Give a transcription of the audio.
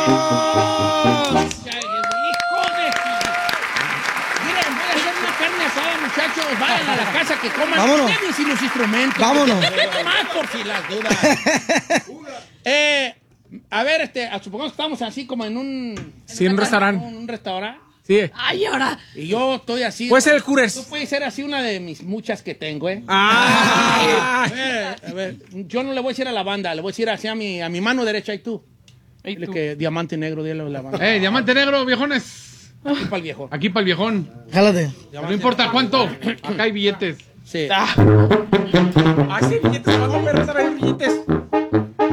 Miren, voy a hacer una carne asada, muchachos. Vayan a la casa que coman. Vámonos. Llévense los instrumentos. Vámonos. Más por si las dudas. A ver, supongamos que estamos así como en un... Sí, en un restaurante. Un restaurante. Sí. Ay, ahora. Y yo estoy así. Puede ser el Hooters. Tú puedes ser así una de mis muchas que tengo, ¿eh? Ah. A ver, yo no le voy a decir a la banda, le voy a decir así a mi mano derecha y tú. Dile que diamante negro, dile a la banda. Diamante negro, viejones. Aquí para el viejo. Aquí para el viejón. Jálate. No importa cuánto. Acá hay billetes. Sí. Ah, sí, billetes. ¿Cuándo me rezar ahí billetes?